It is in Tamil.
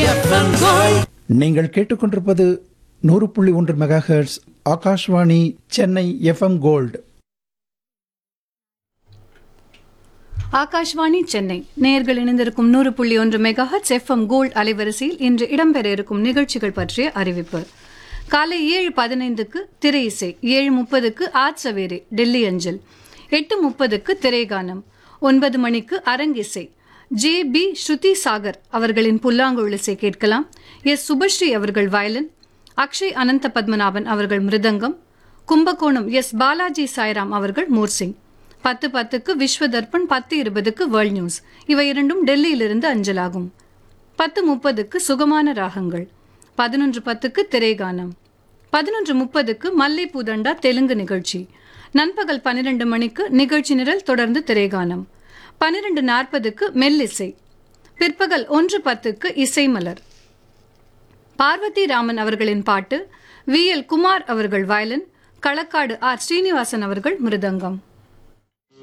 FM Gold. நீங்கள் கேட்டுக்கொண்டிருப்பது 100.1 megahertz Akashvani Chennai FM gold. Akashvani Chennai நேயர்கள் இணைந்திருக்கும் 100.1 மெகாஹெர்ட்ஸ் எஃப்எம் கோல்ட் அலைவரிசையில் இன்று இடம்பெற இருக்கும் நிகழ்ச்சிகள் பற்றிய அறிவிப்பு. காலை 7:15க்கு திரை இசை, 7:30க்கு ஆட்சவேரி டெல்லி அஞ்சல், 8:30க்கு திரைகானம், 9 மணிக்கு அரங்கிசை. JB ஸ்ருதி சாகர் அவர்களின் புல்லாங்குழல் இசை கேட்கலாம். எஸ் சுபஸ்ரீ அவர்கள் வயலின், அக்ஷய் அனந்த பத்மநாபன் அவர்கள் மிருதங்கம், கும்பகோணம் எஸ் பாலாஜி சாய்ராம் அவர்கள் மோர்சிங். 10:10க்கு விஸ்வ தர்ப்பண், 10:20க்கு வேர்ல்ட் நியூஸ். இவை இரண்டும் டெல்லியிலிருந்து அஞ்சலாகும். 10:30க்கு சுகமான ராகங்கள், 11:10க்கு திரைகானம், 11:30க்கு மல்லைப்பூதண்டா தெலுங்கு நிகழ்ச்சி. நண்பகல் 12 மணிக்கு நிகழ்ச்சி நிரல், தொடர்ந்து திரைகானம். 12:40க்கு மெல்லிசை. பிற்பகல் 1:10க்கு இசைமலர். பார்வதி ராமன் அவர்களின் பாட்டு, VL குமார் அவர்கள் வயலின், களக்காடு R ஸ்ரீனிவாசன் அவர்கள் மிருதங்கம்.